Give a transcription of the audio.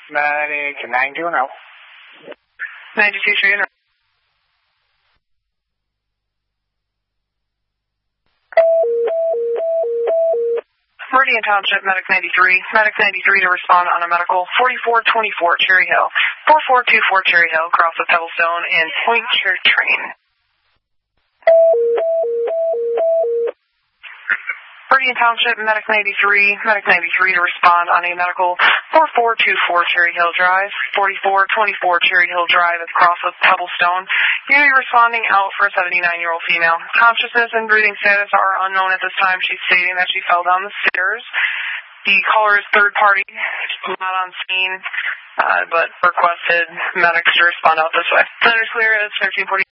Medic 920. 92 Meridian Township, Medic 93. Medic 93 to respond on a medical 4424 Cherry Hill. 4424 Cherry Hill, cross the Pebblestone and point your train. Meridian Township, Medic 93. Medic 93 to respond on a medical 4424 Cherry Hill Drive. 4424 Cherry Hill Drive at the cross of Pebblestone. Unity responding out for a 79-year-old female. Consciousness and breathing status are unknown at this time. She's stating that she fell down the stairs. The caller is third party, not on scene, but requested medics to respond out this way. Center's clear. It's 1340.